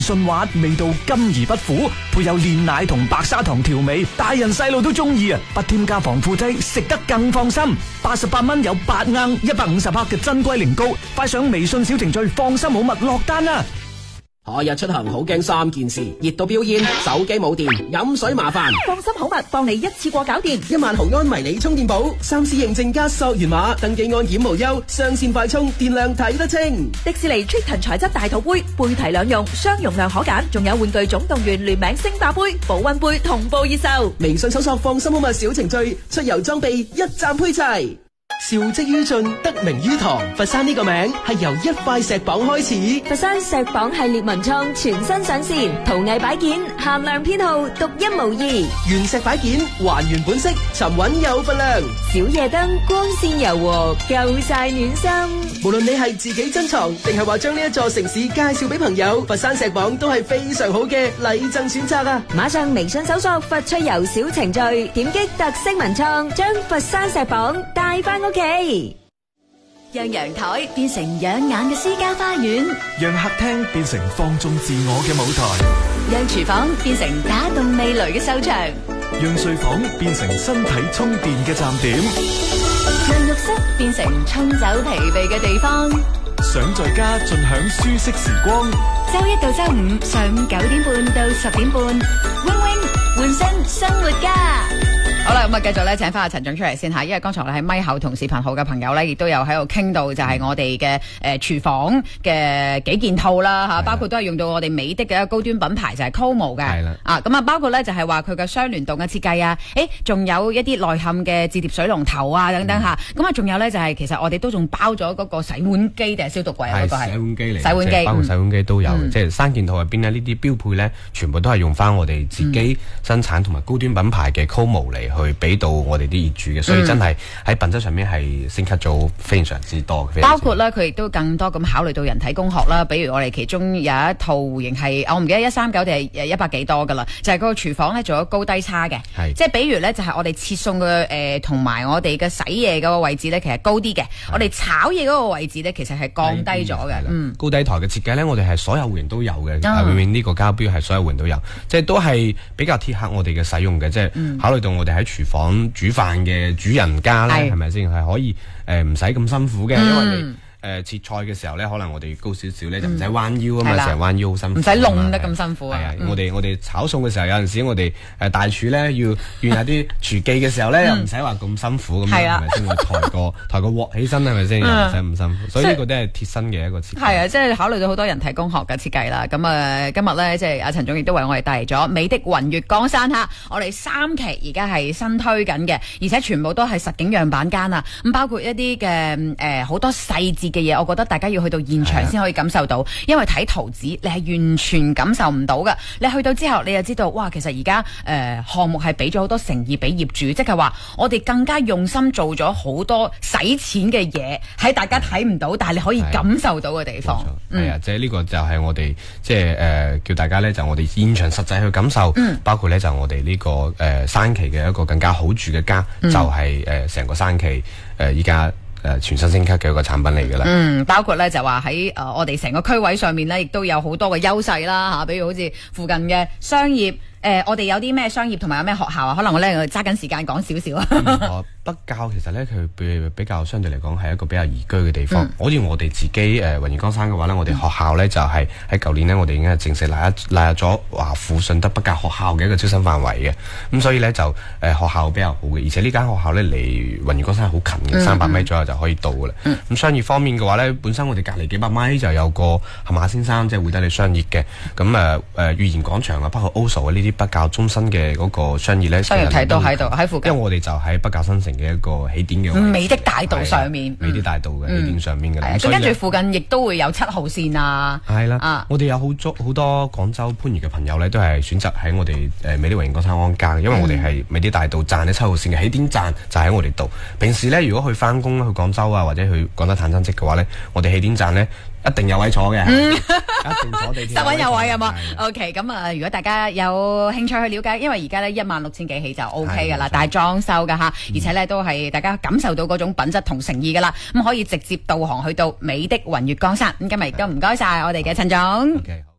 順滑，味道甘而不苦，配有煉奶同白砂糖調味，大人細路都中意啊！不添加防腐劑，食得更放心。88蚊有8盎150克嘅珍龜苓膏，快上微信小程序放心好物落單啦！ 夏日出行好驚3件事：熱到飆煙、手機冇電、飲水麻煩。 放心好物幫你一次過搞掂 ，1萬毫安迷你充電寶，3C認證加溯源碼，登記安檢無憂，上線快充，電量睇得清。 迪士尼 Triton 材質大肚杯，背提兩用，雙容量可揀，仲有玩具總動員聯名星霸杯、保溫杯同步熱售。 微信搜索放心好物小程序，出遊裝備一站配齊。兆績於盡，得名於堂。佛山呢個名係由一塊石榜開始。 佛山石榜系列文創全新上線，陶藝擺件限量編號，獨一無二。 原石擺件還原本色，沉穩有分量。 小夜燈光線柔和，夠晒暖心。 無論你係自己珍藏，定係話將呢一座城市介紹俾朋友，佛山石榜都係非常好嘅禮贈選擇啊！ 馬上微信搜索發出遊小程序，點擊特色文創，將佛山石榜帶翻屋企。讓陽台變成養眼嘅私家花園， 讓客廳變成放縱自我嘅舞台， 讓廚房變成打動味蕾嘅秀場， 讓睡房變成身體充電嘅站點， 讓浴室變成沖走疲憊嘅地方。 想在家盡享舒適時光， 周一到周五上午9點半到10點半，Wing Wing 換身生活家。 好啦，咁啊，繼續咧，請翻阿陳總出嚟先吓，因為剛才咧喺咪後同視頻號嘅朋友咧，亦都有喺度傾到，就係我哋嘅廚房嘅幾件套啦吓，包括都係用到我哋美的嘅一個高端品牌就係 Como 嘅，係啦，咁啊，包括咧就係話佢嘅雙聯動嘅設計啊，仲有一啲內嵌嘅摺疊水龍頭啊等等吓，咁啊，仲有咧就係其實我哋都仲包咗嗰個洗碗機定係消毒櫃啊，嗰個係洗碗機嚟， 洗碗機， 包括洗碗機都有，即係3件套入邊呢啲標配咧，全部都係用翻我哋自己生產同埋高端品牌嘅 Como 嚟去俾到我哋啲業主嘅，所以真係喺品質上面係升級咗非常之多嘅。 包括咧，佢亦都更多咁考慮到人體工學啦。比如我哋其中有一套戶型係，我唔記得139定係100幾多噶啦，就係嗰個廚房咧做咗高低差嘅，即係比如咧就係我哋切餸嘅同埋我哋嘅洗嘢嗰個位置咧，其實高啲嘅。我哋炒嘢嗰個位置咧，其實係降低咗嘅。 高低台嘅設計咧，我哋係所有戶型都有嘅，永遠呢個交標係所有戶型都有，即係都係比較貼合我哋嘅使用嘅，即係考慮到我哋喺廚房煮飯嘅主人家咧，係咪先係可以唔使咁辛苦嘅，因為你切菜嘅時候咧，可能我哋高少少咧就唔使彎腰啊嘛，成日彎腰好辛苦， 唔使弄得咁辛苦啊。 我哋炒餸嘅時候，有陣時我哋大廚咧要練下啲廚技嘅時候咧，又唔使話咁辛苦咁樣，係咪先？我抬個鑊起身係咪先？又唔使咁辛苦，所以呢個都係貼身嘅一個設計。 係啊，即係考慮到好多人體工學嘅設計啦。咁啊，今日咧即係阿陳總亦都為我哋帶嚟咗美的雲悅江山嚇，我哋3期而家係新推緊嘅，而且全部都係實景樣板間啊。咁包括一啲嘅好多細節嘅嘢，我覺得大家要去到現場先可以感受到，因為睇圖紙你係完全感受唔到㗎。你去到之後，你就知道，哇！其實而家項目係俾咗好多誠意俾業主，即係話我哋更加用心做咗好多使錢嘅嘢，喺大家睇唔到，但係你可以感受到嘅地方。 係啊，即係呢個就係我哋即係叫大家咧，就我哋現場實際去感受，包括咧就我哋呢個山崎嘅一個更加好住嘅家，就係成個山崎依家全新升級嘅一個產品嚟㗎啦。 包括咧就話喺我哋成個區位上面咧，亦都有好多嘅優勢啦嚇，比如好似附近嘅商業，我哋有啲咩商業同埋有咩學校啊？可能我咧揸緊時間講少少啊。 北滘其實咧佢比較相對嚟講係一個比較宜居嘅地方。好似我哋自己雲悅江山嘅話咧，我哋學校咧就係喺舊年咧，我哋已經係正式納入咗華附順德北滘學校嘅一個招生範圍嘅。咁所以咧就學校比較好嘅，而且呢間學校咧離雲悅江山好近嘅，300米左右就可以到㗎啦。咁商業方面嘅話咧，本身我哋隔離幾百米就有個盒馬先生，即係會得你商業嘅。咁裕賢廣場啊，包括 OSO 啊呢啲北滘中心嘅嗰個商業咧， 商業體都喺度喺附近。 因為我哋就喺北滘新城嘅一個起點嘅美的大道上面， 美的大道嘅起點上面嘅。 咁跟住附近亦都會有7號線啊。 係啦，我哋有好多廣州番禺嘅朋友咧，都係選擇喺我哋美的雲悅江山安家，因為我哋係美的大道站咧7號線嘅起點站就喺我哋度。平時咧如果去翻工去廣州啊，或者去廣州探親戚嘅話咧，我哋起點站咧一定有位坐嘅，一定坐地鐵實揾有位啊嘛。OK， 咁啊，如果大家有興趣去了解，因為而家咧16000幾起就 OK 噶啦，但係裝修噶吓，而且咧都係大家感受到嗰種品質同誠意噶啦，咁可以直接導航去到美的雲悅江山。咁今日亦都唔該晒我哋嘅陳總。